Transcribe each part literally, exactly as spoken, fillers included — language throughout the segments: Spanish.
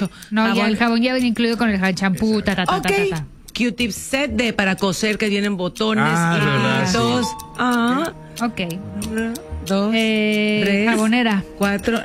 dicho. No, jabón. ya el jabón ya viene incluido con el champú, ta, ta, ta, Ok. ta, ta, ta. Q-tip set de para coser que vienen botones. Ah, y verdad, sí. dos. Ah. Ok. Uno, dos, Eh, tres, jabonera. cuatro.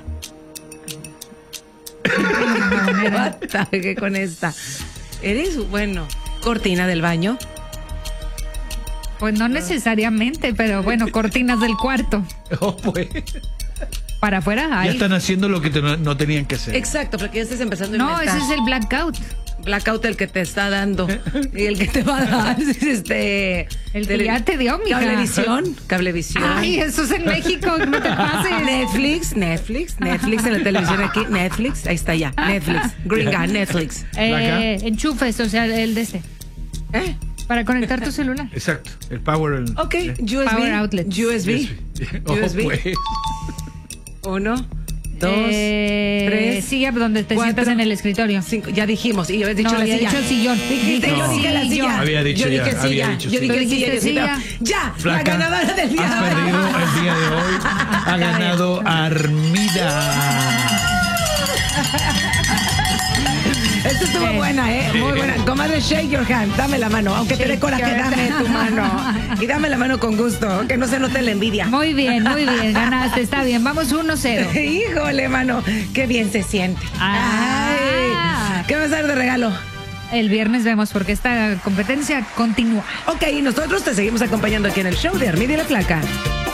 Jabonera. Ataque con esta. Eres bueno. Cortina del baño. Pues no necesariamente, pero bueno, cortinas del cuarto. Oh, pues. Para afuera Ya hay. están haciendo lo que te- no, no tenían que hacer. Exacto, porque ya estás empezando a No, inventar. ese es el blackout. Blackout el que te está dando. Y el que te va a dar es este. El que tele- ya te dio, mija. Cablevisión. Cablevisión. Ay, eso es en México, no te pases. Netflix, Netflix, Netflix en la televisión aquí, Netflix, ahí está ya, Netflix, Gringa, Netflix. Eh, enchufes, o sea, el de este. ¿Eh? Para conectar tu celular. Exacto. El power. el- Ok, eh, U S B. Power outlet. U S B. Oh, U S B. pues. Uno, dos, Eh, tres, sí, donde te cuatro, sientas en el escritorio. cinco. Ya dijimos, y yo habías dicho No, la había silla. dicho el sillón. Dijiste, No. yo dije la silla. Había dicho yo ya, dije había silla. dicho yo sí. dije Tú silla. dijiste yo dije, silla. Ya, Flaca, la ganadora del día. Has perdido el día de hoy. Ha ganado Armida. Esta estuvo Sí. buena, ¿eh? Muy buena. Comadre, shake your hand. Dame la mano. Aunque te dé coraje, dame tu mano. Y dame la mano con gusto, que no se note la envidia. Muy bien, muy bien, ganaste, está bien. Vamos uno cero. Híjole, mano. Qué bien se siente. Ah. Ay. ¿Qué vas a dar de regalo? El viernes vemos porque esta competencia continúa. Ok, y nosotros te seguimos acompañando aquí en el show de Armida y la Flaca.